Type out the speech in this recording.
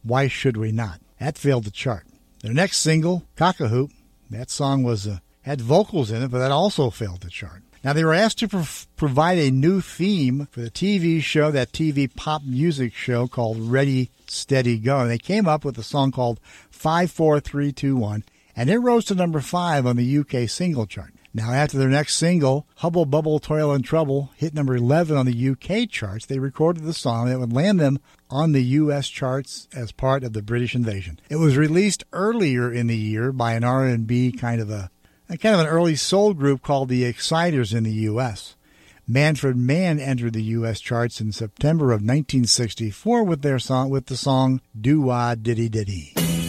Why Should We Not? That failed to chart. Their next single, Cock-a-Hoop, that song had vocals in it, but that also failed to chart. Now, they were asked to provide a new theme for the TV show, that TV pop music show called Ready, Steady, Go. And they came up with a song called 5, 4, 3, 2, 1, and it rose to number 5 on the UK single chart. Now, after their next single, Hubble Bubble Toil and Trouble, hit number 11 on the UK charts, they recorded the song that would land them on the US charts as part of the British invasion. It was released earlier in the year by an R&B kind of an early soul group called the Exciters in the U.S. Manfred Mann entered the U.S. charts in September of 1964 with the song Do-Wah Diddy Diddy.